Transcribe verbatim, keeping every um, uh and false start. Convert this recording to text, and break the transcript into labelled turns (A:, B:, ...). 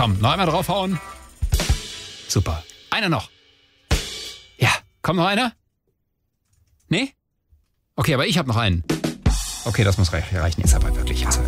A: Komm, noch einmal draufhauen. Super. Einer noch. Ja, kommt noch einer? Nee? Okay, aber ich habe noch einen. Okay, das muss reichen. Jetzt aber wirklich. Also